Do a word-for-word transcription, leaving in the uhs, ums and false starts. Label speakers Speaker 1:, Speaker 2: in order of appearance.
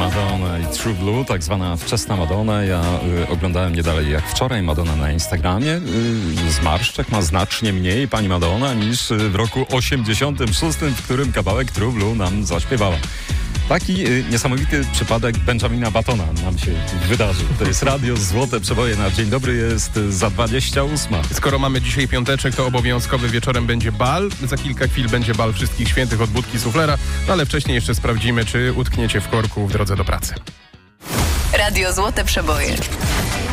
Speaker 1: Madonna i True Blue, tak zwana wczesna Madonna. Ja y, oglądałem nie dalej jak wczoraj Madonna na Instagramie. Y, zmarszczek ma znacznie mniej pani Madonna niż y, w roku osiemdziesiątym szóstym, w którym kawałek True Blue nam zaśpiewała. Taki y, niesamowity przypadek Benjamina Buttona nam się wydarzył. To jest Radio Złote Przeboje. Na dzień dobry jest za dwadzieścia ósma.
Speaker 2: Skoro mamy dzisiaj piąteczek, to obowiązkowy wieczorem będzie bal. Za kilka chwil będzie bal Wszystkich Świętych od Budki Suflera, no ale wcześniej jeszcze sprawdzimy, czy utkniecie w korku w drodze do pracy.
Speaker 3: Radio Złote Przeboje.